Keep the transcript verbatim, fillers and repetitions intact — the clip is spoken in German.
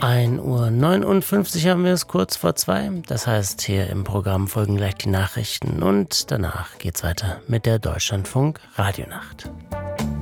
ein Uhr neunundfünfzig haben wir es, kurz vor zwei. Das heißt, hier im Programm folgen gleich die Nachrichten und danach geht's weiter mit der Deutschlandfunk Radionacht.